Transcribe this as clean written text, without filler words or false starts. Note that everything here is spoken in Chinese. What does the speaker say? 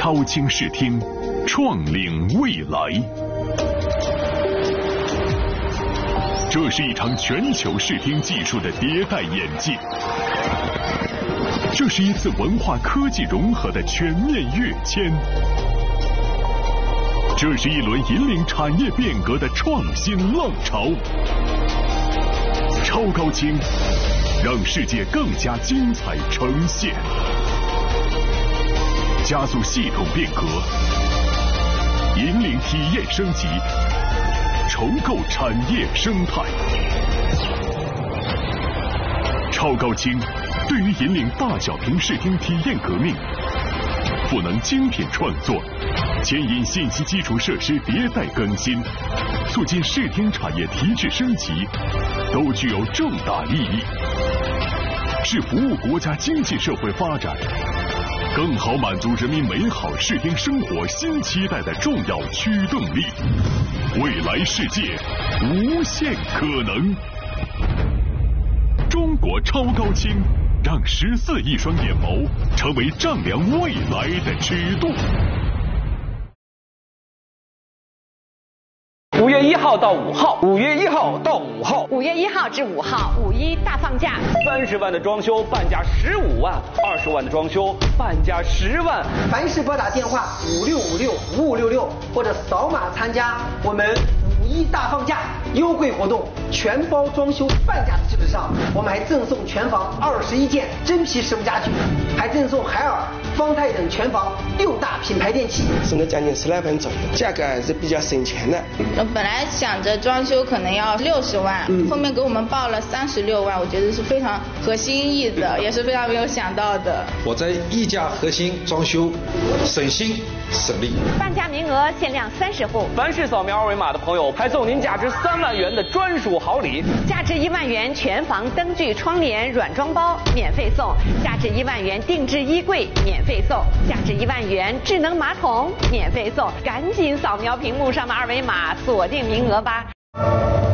超清视听，创领未来。这是一场全球视听技术的迭代演进，这是一次文化科技融合的全面跃迁，这是一轮引领产业变革的创新浪潮。超高清，让世界更加精彩呈现，加速系统变革，引领体验升级，重构产业生态。超高清对于引领大小屏视听体验革命，赋能精品创作，牵引信息基础设施迭代更新，促进视听产业提质升级，都具有重大意义，是服务国家经济社会发展，更好满足人民美好视听生活新期待的重要驱动力。未来世界，无限可能。中国超高清，让14亿双眼眸成为丈量未来的尺度。 5月1号到5号，5月1号到5号 ，5月1号至5号，5·1大放价 ，30万的装修半价15万，20万的装修半价10万。 凡是拨打电话56565566或者扫码参加我们5·1大放价优惠活动，全包装修半价的基础上，我们还赠送全房21件真皮实木家具，还赠送海尔、方太等全房6大品牌电器， 省了将近10来万左右，价格还是比较省钱的。 本来想着装修可能要60万，后面给我们报了36万，我觉得是非常合心意的，也是非常没有想到的。 我在一家核心装修，省心省力。 半价名额限量30户， 凡是扫描二维码的朋友，还送您价值3万元的专属好礼， 价值1万元全房灯具窗帘软装包免费送，价值1万元定制衣柜免费送，价值1万元智能马桶免费送，赶紧扫描屏幕上的二维码锁定名额吧。